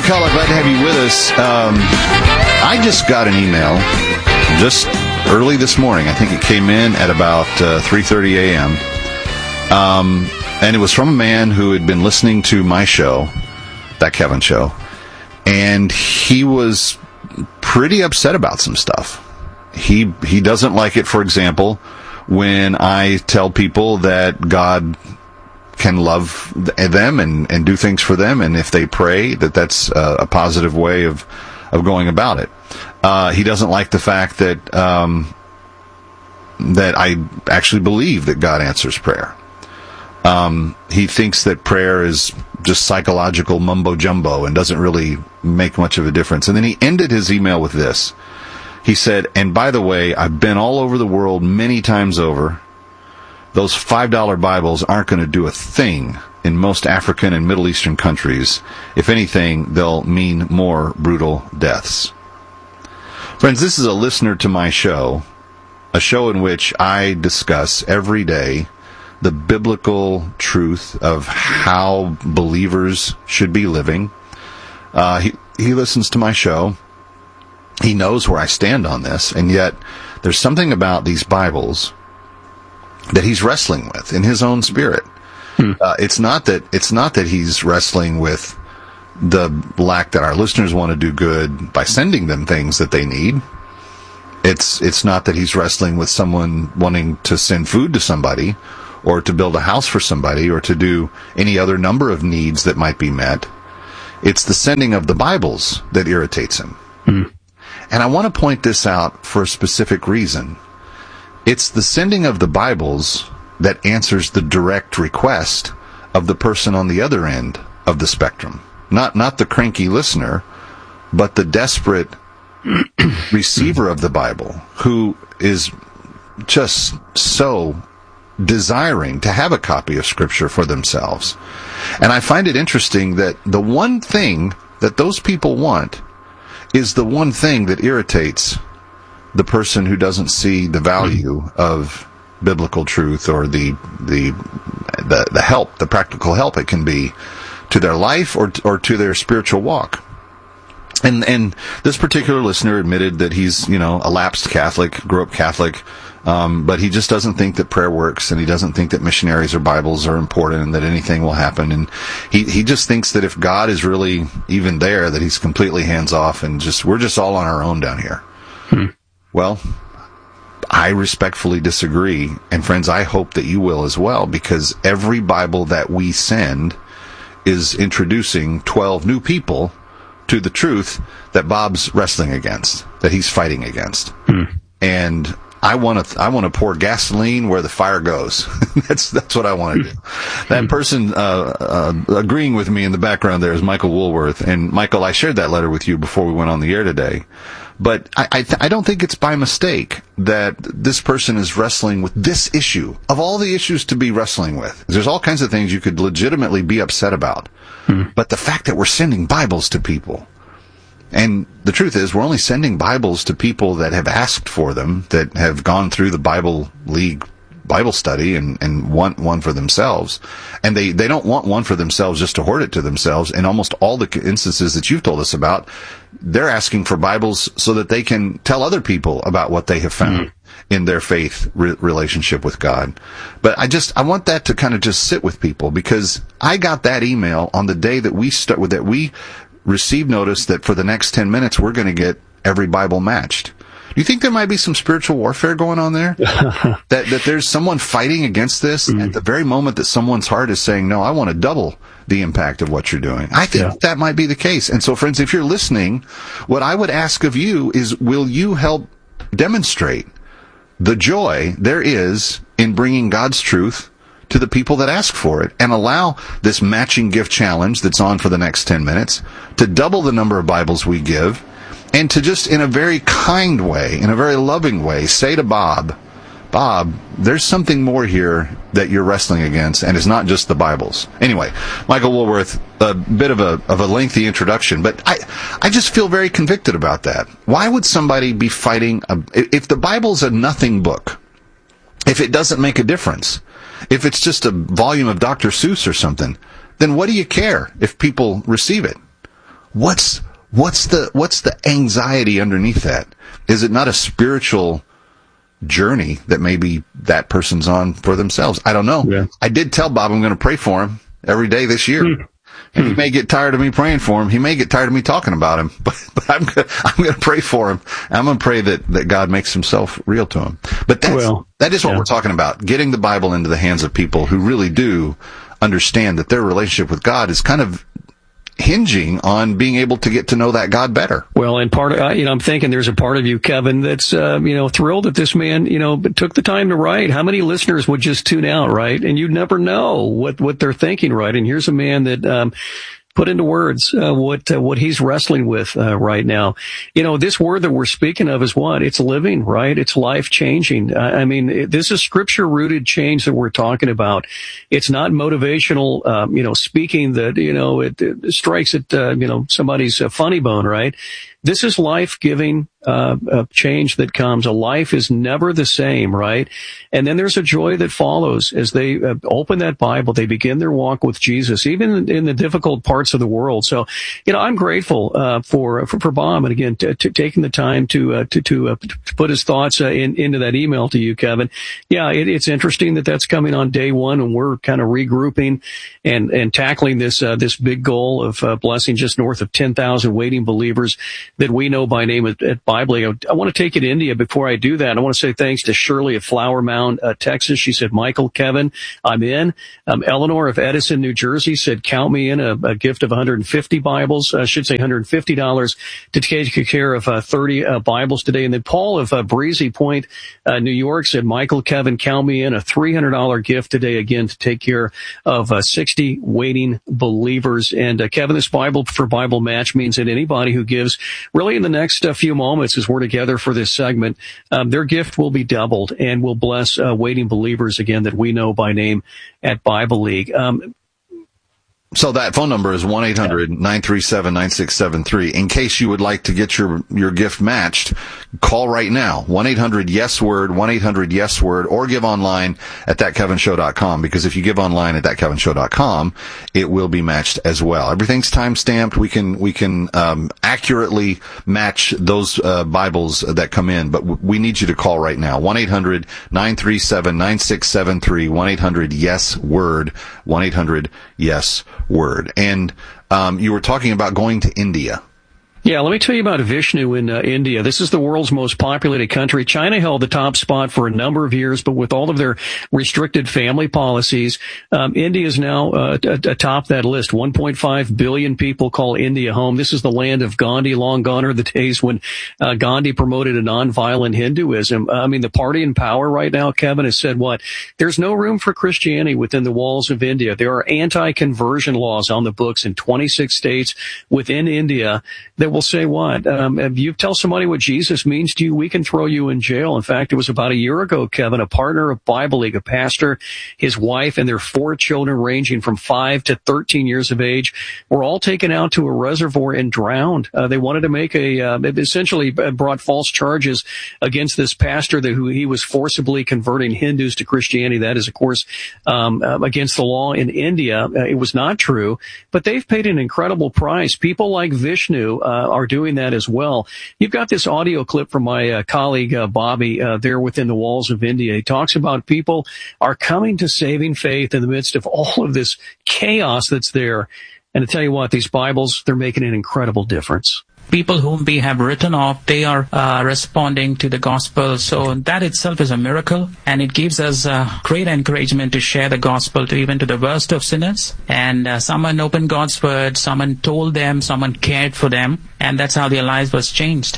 McCullough, glad to have you with us. I just got an email just early this morning. I think it came in at about 3:30 a.m. And it was from a man who had been listening to my show, That Kevin Show, and he was pretty upset about some stuff. He doesn't like it, for example, when I tell people that God can love them and do things for them, and if they pray, that's a positive way of going about it. He doesn't like the fact that that I actually believe that God answers prayer. He thinks that prayer is just psychological mumbo-jumbo and doesn't really make much of a difference. And then he ended his email with this. He said, and by the way, I've been all over the world many times over. Those $5 Bibles aren't going to do a thing in most African and Middle Eastern countries. If anything, they'll mean more brutal deaths. Friends, this is a listener to my show, a show in which I discuss every day the biblical truth of how believers should be living. He listens to my show. He knows where I stand on this, and yet there's something about these Bibles that he's wrestling with in his own spirit. It's not that he's wrestling with the lack that our listeners want to do good by sending them things that they need. It's not that he's wrestling with someone wanting to send food to somebody, or to build a house for somebody, or to do any other number of needs that might be met. It's the sending of the Bibles that irritates him. And I want to point this out for a specific reason. It's the sending of the Bibles that answers the direct request of the person on the other end of the spectrum. Not the cranky listener, but the desperate receiver of the Bible, who is just so desiring to have a copy of Scripture for themselves. And I find it interesting that the one thing that those people want is the one thing that irritates the person who doesn't see the value of biblical truth, or the help, the practical help it can be to their life or to their spiritual walk. And this particular listener admitted that he's, a lapsed Catholic, grew up Catholic, but he just doesn't think that prayer works, and he doesn't think that missionaries or Bibles are important and that anything will happen. And he just thinks that if God is really even there, that he's completely hands off and we're just all on our own down here. Well, I respectfully disagree. And friends, I hope that you will as well, because every Bible that we send is introducing 12 new people to the truth that Bob's wrestling against, that he's fighting against. And I want to pour gasoline where the fire goes. That's what I want to do. That person agreeing with me in the background there is Michael Woolworth. And Michael, I shared that letter with you before we went on the air today. But I don't think it's by mistake that this person is wrestling with this issue of all the issues to be wrestling with. There's all kinds of things you could legitimately be upset about. But the fact that we're sending Bibles to people, and the truth is we're only sending Bibles to people that have asked for them, that have gone through the Bible League Bible study and want one for themselves. And they don't want one for themselves just to hoard it to themselves. In almost all the instances that you've told us about, they're asking for Bibles so that they can tell other people about what they have found in their faith relationship with God. But I want that to kind of just sit with people, because I got that email on the day that we received notice that for the next 10 minutes we're going to get every Bible matched. Do you think there might be some spiritual warfare going on there? that there's someone fighting against this at the very moment that someone's heart is saying, no, I want to double the impact of what you're doing. I think that might be the case. And so, friends, if you're listening, what I would ask of you is, will you help demonstrate the joy there is in bringing God's truth to the people that ask for it, and allow this matching gift challenge that's on for the next 10 minutes to double the number of Bibles we give, and to just, in a very kind way, in a very loving way, say to Bob, there's something more here that you're wrestling against, and it's not just the Bibles. Anyway, Michael Woolworth, a bit of a lengthy introduction, but I just feel very convicted about that. Why would somebody be fighting, if the Bible's a nothing book, if it doesn't make a difference, if it's just a volume of Dr. Seuss or something, then what do you care if people receive it? what's the anxiety underneath that? Is it not a spiritual journey that maybe that person's on for themselves? I don't know. Yeah. I did tell Bob I'm going to pray for him every day this year. And he may get tired of me praying for him. He may get tired of me talking about him, but I'm going to pray for him. I'm going to pray that God makes himself real to him. But that is what we're talking about. Getting the Bible into the hands of people who really do understand that their relationship with God is kind of hinging on being able to get to know that God better. Well, and part of, I'm thinking there's a part of you, Kevin, that's, thrilled that this man, took the time to write. How many listeners would just tune out, right? And you never know what they're thinking, right? And here's a man that, put into words what he's wrestling with right now. This word that we're speaking of is what? It's living, right? It's life changing. This is scripture rooted change that we're talking about. It's not motivational, speaking that it strikes at somebody's funny bone, right? This is life-giving change that comes. A life is never the same, right? And then there's a joy that follows as they open that Bible. They begin their walk with Jesus, even in the difficult parts of the world. So, I'm grateful for Bob, and again, taking the time to put his thoughts into that email to you, Kevin. Yeah, it's interesting that that's coming on day one, and we're kind of regrouping and tackling this big goal of blessing just north of 10,000 waiting believers that we know by name at Bible League. I want to take it to India. Before I do that, I want to say thanks to Shirley of Flower Mound, Texas. She said, Michael, Kevin, I'm in. Eleanor of Edison, New Jersey said, count me in, a gift of 150 Bibles. I should say $150 to take care of 30 Bibles today. And then Paul of Breezy Point, New York said, Michael, Kevin, count me in, a $300 gift today, again, to take care of 60 waiting believers. And Kevin, this Bible for Bible match means that anybody who gives really in the next few moments as we're together for this segment, their gift will be doubled and will bless waiting believers, again, that we know by name at Bible League. So that phone number is 1-800-937-9673. In case you would like to get your gift matched, call right now. 1-800-YES-WORD, 1-800-YES-WORD, or give online at thatkevinshow.com, because if you give online at thatkevinshow.com, it will be matched as well. Everything's time-stamped. We can accurately match those Bibles that come in, but we need you to call right now. 1-800-937-9673, 1-800-YES-WORD, 1-800-YES-WORD. And you were talking about going to India. Yeah, let me tell you about Vishnu in India. This is the world's most populated country. China held the top spot for a number of years, but with all of their restricted family policies, India is now atop that list. 1.5 billion people call India home. This is the land of Gandhi. Long gone are the days when Gandhi promoted a nonviolent Hinduism. The party in power right now, Kevin, has said what? There's no room for Christianity within the walls of India. There are anti-conversion laws on the books in 26 states within India that will say what? If you tell somebody what Jesus means to you, we can throw you in jail. In fact, it was about a year ago, Kevin, a partner of Bible League, a pastor, his wife, and their 4 children ranging from 5 to 13 years of age were all taken out to a reservoir and drowned. They wanted to make essentially brought false charges against this pastor who he was forcibly converting Hindus to Christianity. That is, of course, against the law in India. It was not true, but they've paid an incredible price. People like Vishnu are doing that as well. You've got this audio clip from my colleague Bobby there within the walls of India. He talks about people are coming to saving faith in the midst of all of this chaos that's there. And to tell you what, these Bibles, they're making an incredible difference. People whom we have written off, they are responding to the gospel. So that itself is a miracle, and it gives us great encouragement to share the gospel to even to the worst of sinners. And someone opened God's word, someone told them, someone cared for them, and that's how their lives was changed.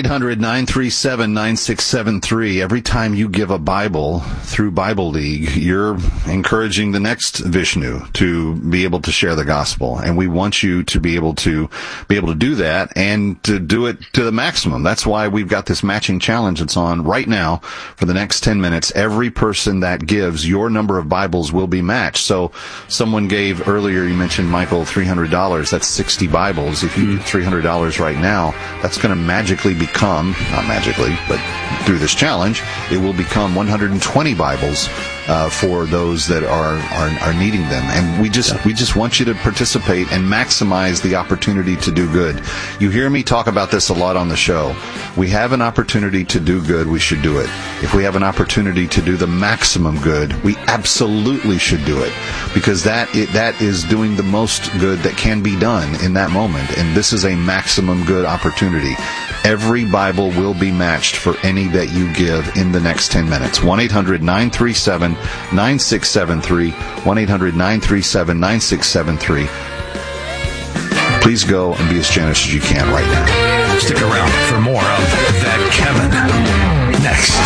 1-800-937-9673. Every time you give a Bible through Bible League, you're encouraging the next Vishnu to be able to share the gospel. And we want you to be able to do that and to do it to the maximum. That's why we've got this matching challenge that's on right now for the next 10 minutes. Every person that gives, your number of Bibles will be matched. So someone gave earlier, you mentioned, Michael, $300. That's 60 Bibles. If you give $300 right now, that's going to magically become, not magically, but through this challenge, it will become 120 Bibles for those that are needing them. And we just want you to participate and maximize the opportunity to do good. You hear me talk about this a lot on the show. We have an opportunity to do good, we should do it. If we have an opportunity to do the maximum good, we absolutely should do it, because that is doing the most good that can be done in that moment. And this is a maximum good opportunity. Every Bible will be matched for any that you give in the next 10 minutes. 1-800-937-9673. 1-800-937-9673. Please go and be as generous as you can right now. Stick around for more of That Kevin next.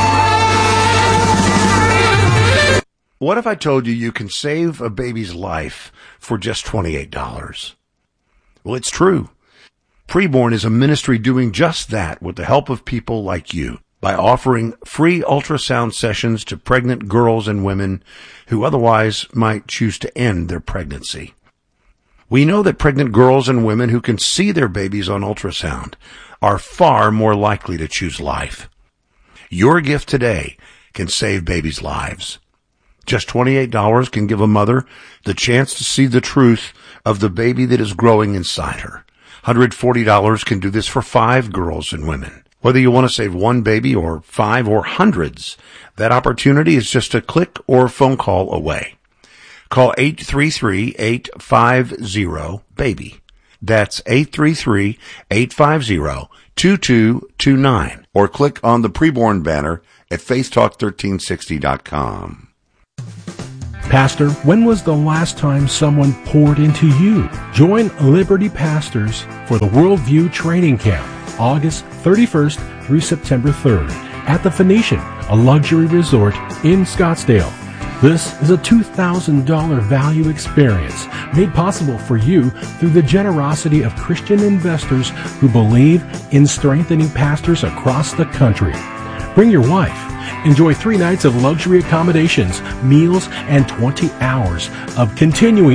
What if I told you you can save a baby's life for just $28? Well, it's true. Preborn is a ministry doing just that with the help of people like you, by offering free ultrasound sessions to pregnant girls and women who otherwise might choose to end their pregnancy. We know that pregnant girls and women who can see their babies on ultrasound are far more likely to choose life. Your gift today can save babies' lives. Just $28 can give a mother the chance to see the truth of the baby that is growing inside her. $140 can do this for 5 girls and women. Whether you want to save one baby or 5 or hundreds, that opportunity is just a click or phone call away. Call 833-850-BABY. That's 833-850-2229. Or click on the Preborn banner at faithtalk1360.com. Pastor, when was the last time someone poured into you? Join Liberty Pastors for the Worldview Training Camp, August 31st through September 3rd at the Phoenician, a luxury resort in Scottsdale. This is a $2,000 value experience made possible for you through the generosity of Christian investors who believe in strengthening pastors across the country. Bring your wife. Enjoy 3 nights of luxury accommodations, meals, and 20 hours of continuing